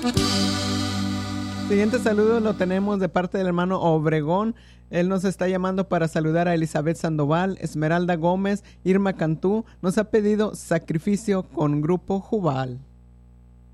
Siguiente saludo lo tenemos de parte del hermano Obregón. Él nos está llamando para saludar a Elizabeth Sandoval, Esmeralda Gómez, Irma Cantú. Nos ha pedido Sacrificio con Grupo Jubal.